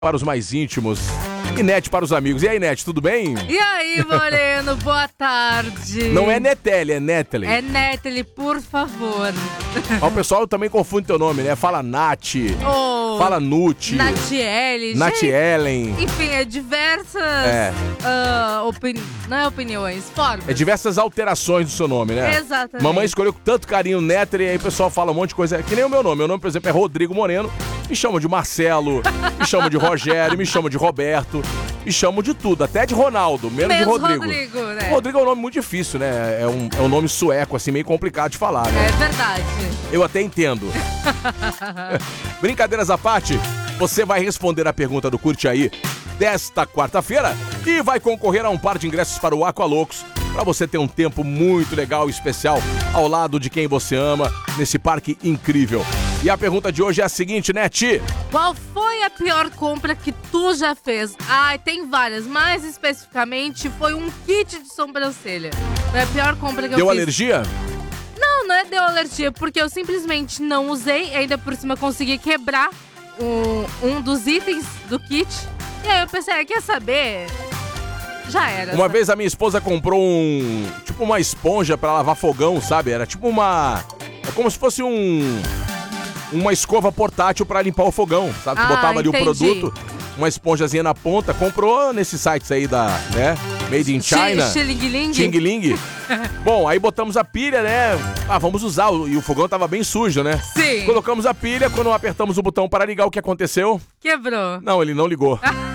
para os mais íntimos. E Net para os amigos. E aí, Net, tudo bem? E aí, Moreno, boa tarde. Não é Netelli, é Neteli. É Neteli, por favor. Mas o pessoal também confunde teu nome, né? Fala Nath, fala Nuti, Natiele. Natielen. Enfim, é diversas não é opiniões, formas. É diversas alterações do seu nome, né? Exatamente. Mamãe escolheu com tanto carinho Neteli, e aí o pessoal fala um monte de coisa. É que nem o meu nome. Meu nome, por exemplo, é Rodrigo Moreno. Me chamam de Marcelo, me chamam de Rogério, me chamam de Roberto, me chamam de tudo, até de Ronaldo, menos de Rodrigo. Né? Rodrigo é um nome muito difícil, né? É um nome sueco, assim, meio complicado de falar, né? É verdade. Eu até entendo. Brincadeiras à parte, você vai responder a pergunta do Curte Aí desta quarta-feira e vai concorrer a um par de ingressos para o Aqualocos, para você ter um tempo muito legal e especial ao lado de quem você ama, nesse parque incrível. E a pergunta de hoje é a seguinte, né, Ti? Qual foi a pior compra que tu já fez? Ai, tem várias, mas especificamente foi um kit de sobrancelha. Foi a pior compra que eu fiz. Deu alergia? Não é deu alergia, porque eu simplesmente não usei, ainda por cima consegui quebrar um dos itens do kit. E aí eu pensei, quer saber? Já era. Uma vez a minha esposa comprou tipo uma esponja pra lavar fogão, sabe? Era tipo é como se fosse uma escova portátil pra limpar o fogão, sabe? Tu botava ali entendi. o produto, uma esponjazinha na ponta, comprou nesses sites aí né? Made in China. Xing Ling. Bom, aí botamos a pilha, né? Vamos usar, e o fogão tava bem sujo, né? Sim. Colocamos a pilha, quando apertamos o botão para ligar, o que aconteceu? Quebrou. Não, ele não ligou.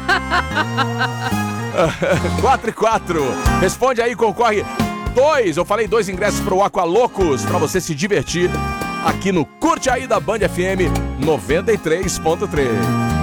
4 e 4. Responde aí, concorre 2 ingressos pro Aqualocos, pra você se divertir aqui no Curte Aí da Band FM 93.3.